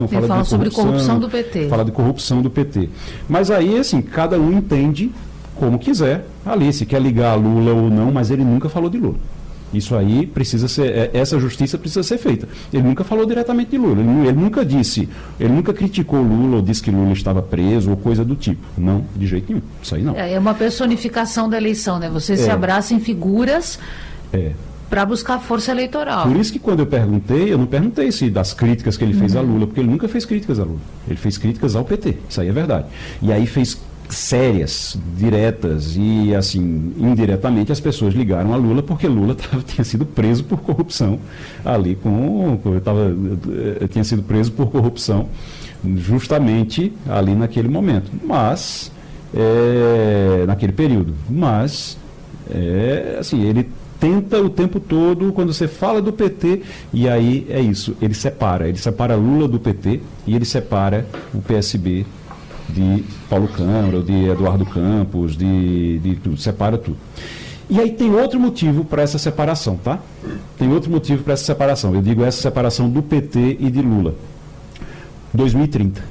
Ele fala sobre corrupção do PT. Fala de corrupção do PT. Mas aí, assim, cada um entende como quiser ali, se quer ligar a Lula ou não, mas ele nunca falou de Lula. Isso aí precisa ser, essa justiça precisa ser feita. Ele nunca falou diretamente de Lula, ele nunca disse, ele nunca criticou Lula ou disse que Lula estava preso ou coisa do tipo. Não, de jeito nenhum, isso aí não. É uma personificação da eleição, né? Você se abraça em figuras para buscar força eleitoral. Por isso que quando eu não perguntei se das críticas que ele fez a Lula, porque ele nunca fez críticas a Lula. Ele fez críticas ao PT, isso aí é verdade. E aí fez sérias, diretas e, assim, indiretamente as pessoas ligaram a Lula porque Lula tinha sido preso por corrupção ali tinha sido preso por corrupção justamente ali naquele momento, mas naquele período, mas assim, ele tenta o tempo todo, quando você fala do PT, e aí é isso, ele separa Lula do PT e ele separa o PSB de Paulo Câmara, de Eduardo Campos, de tudo, separa tudo. E aí tem outro motivo para essa separação, tá? Tem outro motivo para essa separação. Eu digo essa separação do PT e de Lula. 2030.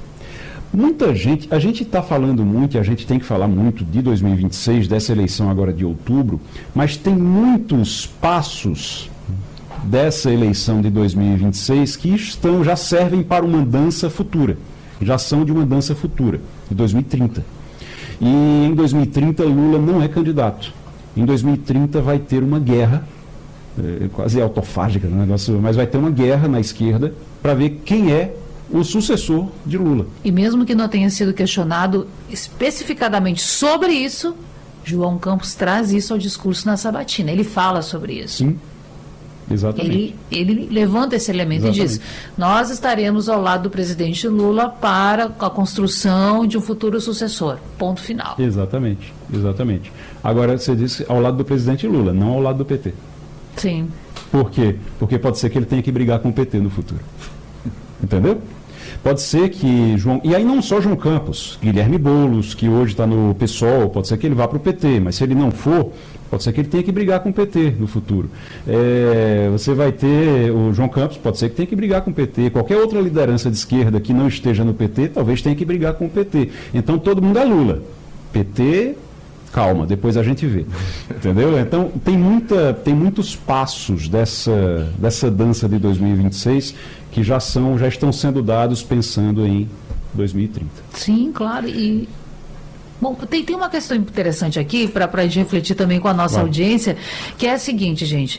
Muita gente, a gente está falando muito, e a gente tem que falar muito de 2026, dessa eleição agora de outubro, mas tem muitos passos dessa eleição de 2026 que já servem para uma dança futura. Já são de uma dança futura, de 2030. E em 2030 Lula não é candidato. Em 2030 vai ter uma guerra, quase autofágica, mas vai ter uma guerra na esquerda para ver quem é o sucessor de Lula. E mesmo que não tenha sido questionado especificadamente sobre isso, João Campos traz isso ao discurso na sabatina. Ele fala sobre isso. Sim. Exatamente. Ele levanta esse elemento. Exatamente. E diz, nós estaremos ao lado do presidente Lula para a construção de um futuro sucessor. Ponto final. Exatamente. Agora, você disse ao lado do presidente Lula, não ao lado do PT. Sim. Por quê? Porque pode ser que ele tenha que brigar com o PT no futuro. Entendeu? Pode ser que E aí não só João Campos, Guilherme Boulos, que hoje está no PSOL, pode ser que ele vá para o PT, mas se ele não for, pode ser que ele tenha que brigar com o PT no futuro. Você vai ter o João Campos, pode ser que tenha que brigar com o PT. Qualquer outra liderança de esquerda que não esteja no PT, talvez tenha que brigar com o PT. Então todo mundo é Lula. PT, calma, depois a gente vê. Entendeu? Então tem muitos passos dessa dança de 2026 que já estão sendo dados pensando em 2030. Sim, claro. E bom, tem uma questão interessante aqui para a gente refletir também com a nossa audiência, que é a seguinte, gente.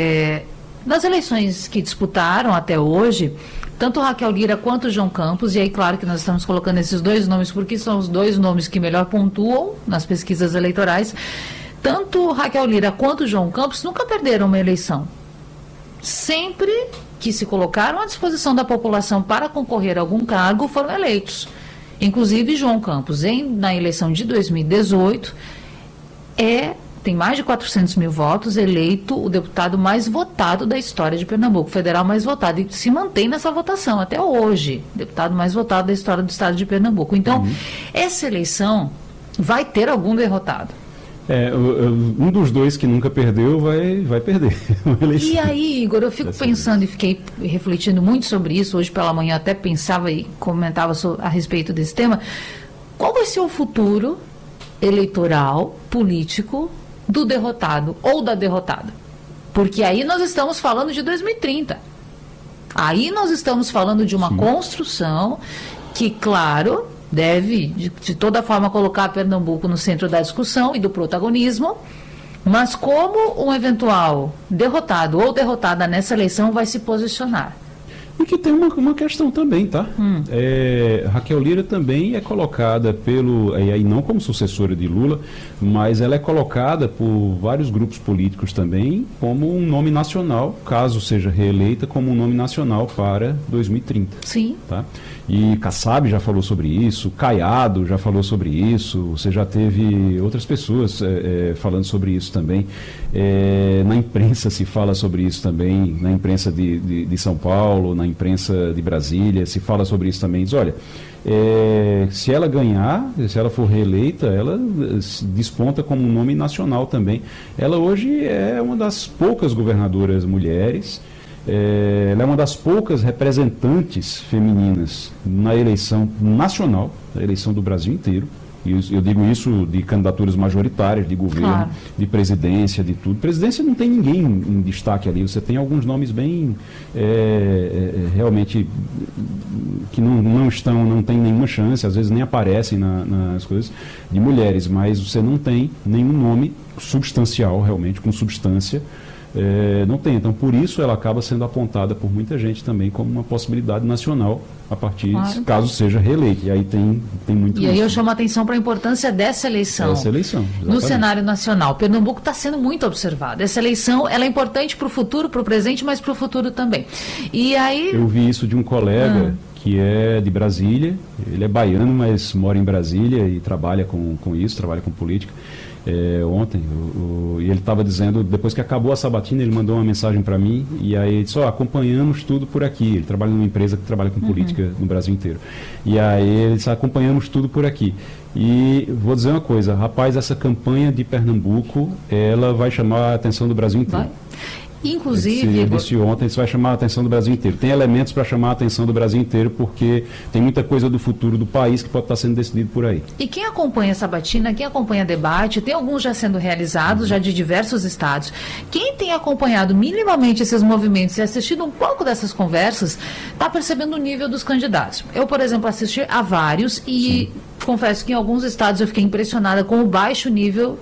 Nas eleições que disputaram até hoje, tanto Raquel Lira quanto João Campos, e aí claro que nós estamos colocando esses dois nomes porque são os dois nomes que melhor pontuam nas pesquisas eleitorais, tanto Raquel Lira quanto João Campos nunca perderam uma eleição. Sempre que se colocaram à disposição da população para concorrer a algum cargo, foram eleitos. Inclusive, João Campos, na eleição de 2018, tem mais de 400 mil votos, eleito o deputado mais votado da história de Pernambuco, federal mais votado, e se mantém nessa votação até hoje, deputado mais votado da história do estado de Pernambuco. Então, essa eleição vai ter algum derrotado. Um dos dois que nunca perdeu vai perder uma eleição. E aí, Igor, eu fico pensando e fiquei refletindo muito sobre isso. Hoje pela manhã até pensava e comentava a respeito desse tema. Qual vai ser o futuro eleitoral, político, do derrotado ou da derrotada? Porque aí nós estamos falando de 2030. Aí nós estamos falando de uma construção que, claro, deve, de toda forma, colocar Pernambuco no centro da discussão e do protagonismo, mas como um eventual derrotado ou derrotada nessa eleição vai se posicionar? E que tem uma questão também, tá? Raquel Lira também é colocada aí não como sucessora de Lula, mas ela é colocada por vários grupos políticos também como um nome nacional, caso seja reeleita, como um nome nacional para 2030. Sim. Tá? E Kassab já falou sobre isso, Caiado já falou sobre isso, você já teve outras pessoas falando sobre isso também. Na imprensa se fala sobre isso também, na imprensa de São Paulo, na imprensa de Brasília, se fala sobre isso também. Diz, olha, se ela ganhar, se ela for reeleita, ela desponta como um nome nacional também. Ela hoje é uma das poucas governadoras mulheres ela é uma das poucas representantes femininas na eleição nacional, na eleição do Brasil inteiro. E eu digo isso de candidaturas majoritárias, de governo, claro, de presidência, de tudo. Presidência não tem ninguém em destaque ali. Você tem alguns nomes bem, realmente, que não tem nenhuma chance, às vezes nem aparecem nas coisas, de mulheres. Mas você não tem nenhum nome substancial, realmente, com substância. Não tem. Então, por isso, ela acaba sendo apontada por muita gente também como uma possibilidade nacional a partir, claro, caso seja reeleita. E aí tem muito. E aí eu chamo a atenção para a importância dessa eleição. Essa eleição, exatamente. No cenário nacional. Pernambuco está sendo muito observado. Essa eleição, ela é importante para o futuro, para o presente, mas para o futuro também. E aí... Eu vi isso de um colega que é de Brasília. Ele é baiano, mas mora em Brasília e trabalha com isso, trabalha com política. Ontem, e ele estava dizendo, depois que acabou a sabatina, ele mandou uma mensagem para mim, e aí ele disse, acompanhamos tudo por aqui. Ele trabalha numa empresa que trabalha com política no Brasil inteiro. E aí ele disse, acompanhamos tudo por aqui. E vou dizer uma coisa, rapaz, essa campanha de Pernambuco, ela vai chamar a atenção do Brasil inteiro. Vai. Inclusive... Ele disse ontem, isso vai chamar a atenção do Brasil inteiro. Tem elementos para chamar a atenção do Brasil inteiro, porque tem muita coisa do futuro do país que pode estar sendo decidido por aí. E quem acompanha a sabatina, quem acompanha debate, tem alguns já sendo realizados, já de diversos estados. Quem tem acompanhado minimamente esses movimentos e assistido um pouco dessas conversas, está percebendo o nível dos candidatos. Eu, por exemplo, assisti a vários e... Sim. Confesso que em alguns estados eu fiquei impressionada com o baixo nível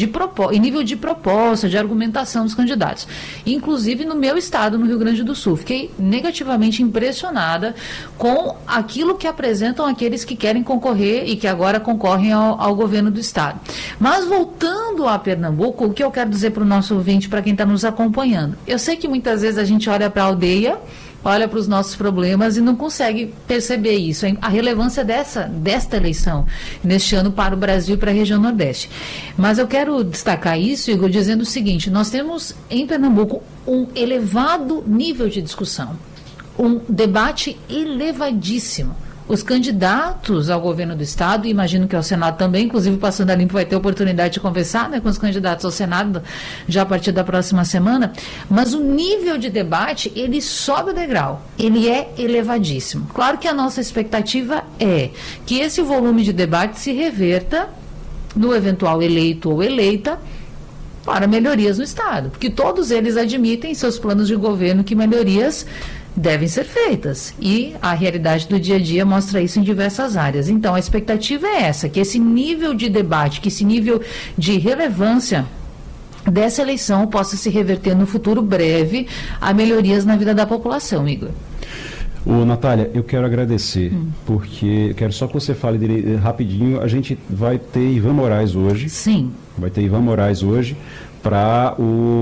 de proposta, de argumentação dos candidatos. Inclusive no meu estado, no Rio Grande do Sul. Fiquei negativamente impressionada com aquilo que apresentam aqueles que querem concorrer e que agora concorrem ao governo do estado. Mas voltando a Pernambuco, o que eu quero dizer para o nosso ouvinte, para quem está nos acompanhando? Eu sei que muitas vezes a gente olha para a aldeia, olha para os nossos problemas e não consegue perceber isso, a relevância desta eleição neste ano para o Brasil e para a região Nordeste. Mas eu quero destacar isso, Igor, dizendo o seguinte: nós temos em Pernambuco um elevado nível de discussão, um debate elevadíssimo. Os candidatos ao governo do estado, e imagino que ao Senado também, inclusive o Passando a Limpo vai ter oportunidade de conversar, né, com os candidatos ao Senado já a partir da próxima semana, mas o nível de debate, ele sobe o degrau, ele é elevadíssimo. Claro que a nossa expectativa é que esse volume de debate se reverta no eventual eleito ou eleita para melhorias no estado, porque todos eles admitem em seus planos de governo que melhorias devem ser feitas, e a realidade do dia a dia mostra isso em diversas áreas. Então, a expectativa é essa, que esse nível de debate, que esse nível de relevância dessa eleição possa se reverter no futuro breve a melhorias na vida da população, Igor. Natália, eu quero agradecer, porque eu quero só que você fale rapidinho. A gente vai ter Ivan Moraes hoje. Sim. Vai ter Ivan Moraes hoje para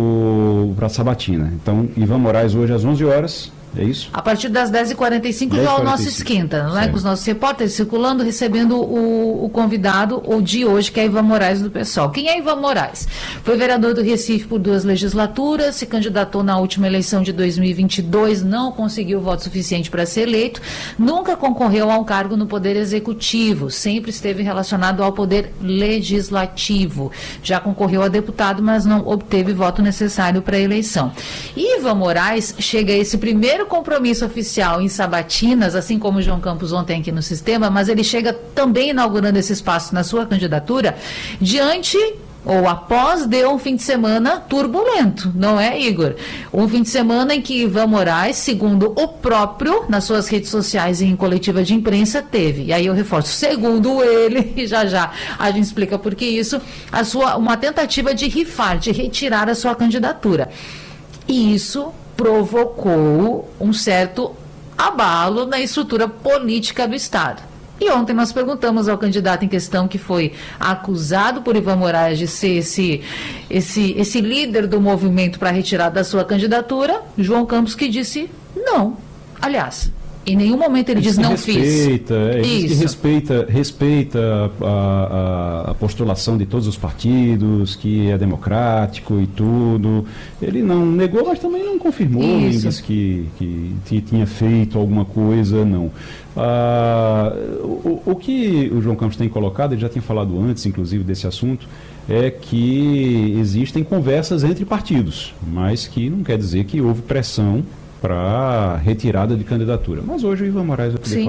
a sabatina. Então, Ivan Moraes hoje às 11 horas. É isso? A partir das 10h45 já o nosso esquenta, não é? Com os nossos repórteres circulando, recebendo o convidado o de hoje, que é Ivan Moraes do PSOL. Quem é Ivan Moraes? Foi vereador do Recife por 2 legislaturas, se candidatou na última eleição de 2022, não conseguiu voto suficiente para ser eleito, nunca concorreu a um cargo no Poder Executivo, sempre esteve relacionado ao Poder Legislativo. Já concorreu a deputado, mas não obteve voto necessário para a eleição. E Ivan Moraes chega a esse primeiro compromisso oficial em sabatinas, assim como o João Campos ontem aqui no sistema, mas ele chega também inaugurando esse espaço na sua candidatura diante ou após de um fim de semana turbulento, não é, Igor? Um fim de semana em que Ivan Moraes, segundo o próprio, nas suas redes sociais e em coletiva de imprensa, teve, e aí eu reforço, segundo ele, e já a gente explica por que isso, uma tentativa de rifar, de retirar a sua candidatura. E isso provocou um certo abalo na estrutura política do Estado. E ontem nós perguntamos ao candidato em questão, que foi acusado por Ivan Moraes de ser esse líder do movimento para retirar da sua candidatura, João Campos, que disse não. Aliás, em nenhum momento ele diz não fiz. Respeita a postulação de todos os partidos, que é democrático e tudo. Ele não negou, mas também não confirmou, nem disse que tinha feito alguma coisa, não. O que o João Campos tem colocado, ele já tinha falado antes, inclusive, desse assunto, é que existem conversas entre partidos, mas que não quer dizer que houve pressão para retirada de candidatura. Mas hoje o Ivan Moraes, eu queria Sim.